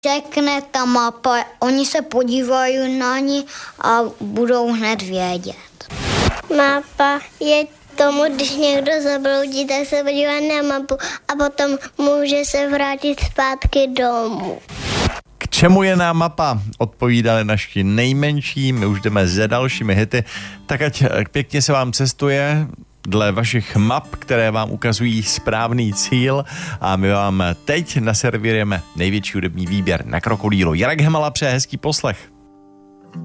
Řekne ta mapa, oni se podívají na ní a budou hned vědět. Mapa je tomu, když někdo zabloudí, tak se podívá na mapu a potom může se vrátit zpátky domů. K čemu je nám mapa? Odpovídali naši nejmenší, my už jdeme za dalšími hity, tak ať pěkně se vám cestuje dle vašich map, které vám ukazují správný cíl a my vám teď naservírujeme největší hudební výběr na Krokodýlu. Jarek Hemala přeje hezký poslech.